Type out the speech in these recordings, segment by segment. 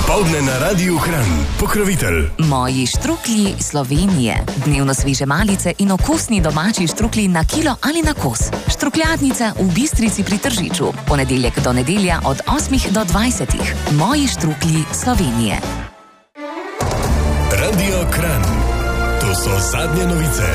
Popoldne na Radiu Kranj. Pokrovitelj Moji štruklji Slovenije. Dnevno sveže malice in okusni domači štruklji na kilo ali na kos. Štrukljadnica v Bistrici pri Tržiču. Ponedeljek do nedelja od 8 do 20. Moji štruklji Slovenije. Radio Kranj. To so zadnje novice.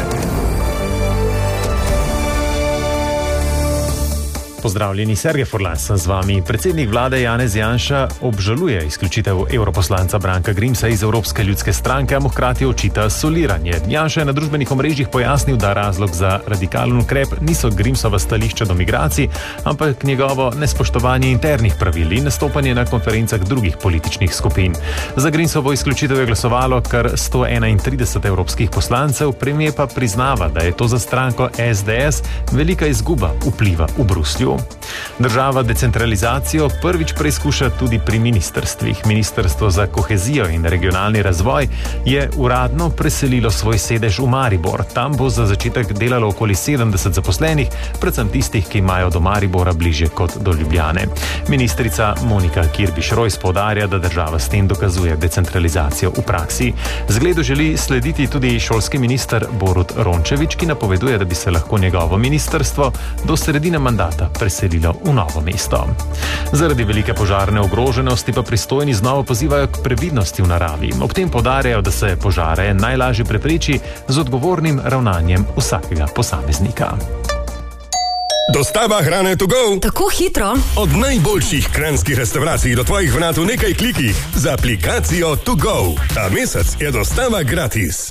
Pozdravljeni, Sergej Furlan sem z vami. Predsednik vlade Janez Janša obžaluje izključitev europoslanca Branka Grimsa iz Evropske ljudske stranke, a mu hkrati očita soliranje. Janša je na družbenih omrežjih pojasnil, da razlog za radikalen ukrep niso Grimsova stališča do migracij, ampak njegovo nespoštovanje internih pravil in nastopanje na konferencah drugih političnih skupin. Za Grimsovo izključitev je glasovalo kar 131 evropskih poslancev, premier pa priznava, da je to za stranko SDS velika izguba vpliva v Bruslju. Država decentralizacijo prvič preizkuša tudi pri ministrstvih. Ministrstvo za kohezijo in regionalni razvoj je uradno preselilo svoj sedež v Maribor. Tam bo za začetek delalo okoli 70 zaposlenih, predvsem tistih, ki imajo do Maribora bliže kot do Ljubljane. Ministrica Monika Kirbiš-Rojs poudarja, da država s tem dokazuje decentralizacijo v praksi. Zgledu želi slediti tudi šolski minister Borut Rončević, ki napoveduje, da bi se lahko njegovo ministrstvo do sredine mandata preselilo v Novo mesto. Zaradi velike požarne ogroženosti pa pristojni znova pozivajo k previdnosti v naravi. Ob tem poudarjajo, da se požare najlažje prepreči z odgovornim ravnanjem vsakega posameznika. Dostava hrane to go. Tako hitro. Od najboljših kranjskih restavracij do tvojih vrat v nekaj klikih z aplikacijo To Go. Ta mesec je dostava gratis.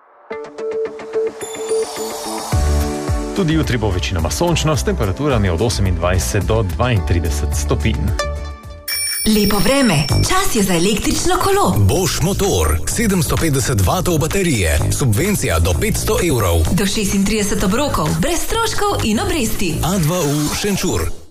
Tudi jutri bo večinoma sončno, s temperaturami od 28 do 32 stopinj. Lepo vreme, čas je za električno kolo. Bosch motor, 750 W baterije, subvencija do 500 evrov. Do 36 obrokov, brez stroškov in obresti. A2U Šenčur.